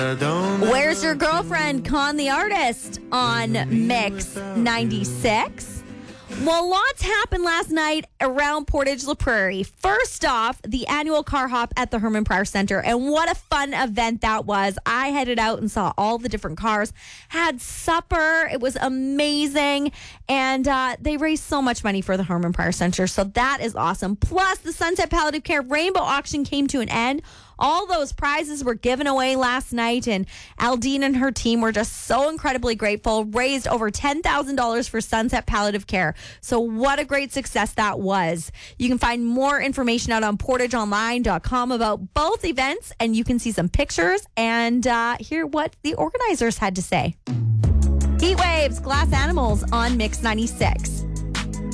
Where's Your Girlfriend? Con the Artist on Mix 96. Well, lots happened last night around Portage La Prairie. First off, the annual car hop at the Herman Pryor Center. And what a fun event that was. I headed out and saw all the different cars, had supper. It was amazing. And they raised so much money for the Herman Pryor Center. So that is awesome. Plus, the Sunset Palliative Care Rainbow Auction came to an end. All those prizes were given away last night, and Aldine and her team were just so incredibly grateful. Raised over $10,000 for Sunset Palliative Care. So what a great success that was. You can find more information out on portageonline.com about both events, and you can see some pictures and hear what the organizers had to say. Heat Waves, Glass Animals on Mix 96.